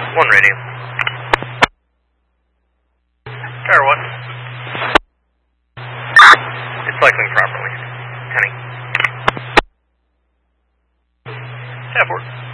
One radio. Tower 1. It's cycling properly. Penny. Tab 4.